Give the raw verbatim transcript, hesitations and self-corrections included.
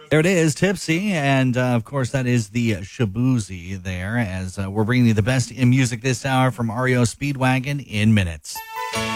There it is, Tipsy, and uh, of course that is the Shabuzi there, as uh, we're bringing you the best in music this hour from R E O Speedwagon in minutes.